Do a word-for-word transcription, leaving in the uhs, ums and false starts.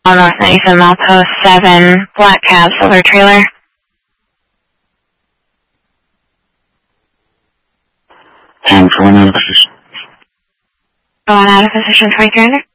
On North ninety-seven mile post seven, black cab, silver trailer. ten for one out of position. Going out of position twenty-three hundred.